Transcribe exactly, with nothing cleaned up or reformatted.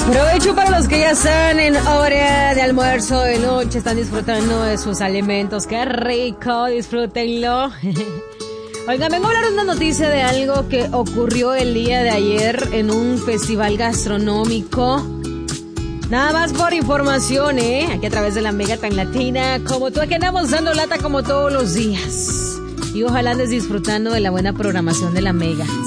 Provecho para los que ya están en hora de almuerzo de noche, están disfrutando de sus alimentos. ¡Qué rico! Disfrútenlo. Oigan, vengo a hablar de una noticia de algo que ocurrió el día de ayer en un festival gastronómico. Nada más por información, ¿eh? Aquí a través de la Mega tan latina, como tú, aquí andamos dando lata como todos los días. Y ojalá andes disfrutando de la buena programación de la Mega.